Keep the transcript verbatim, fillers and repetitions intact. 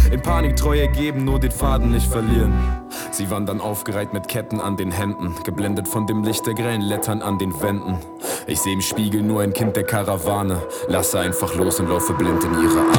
In Panik Treue geben, nur den Faden nicht verlieren. Sie wandern aufgereiht mit Ketten an den Händen, geblendet von dem Licht der grellen Lettern an den Wänden. Ich seh im Spiegel nur ein Kind der Karawane, lasse einfach los und laufe blind in ihre Arme.